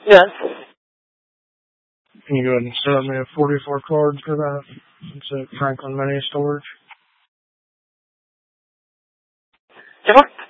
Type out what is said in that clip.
Yes. Can you go ahead and set up me a 44 card for that? It's at Franklin Mini Storage. Sure.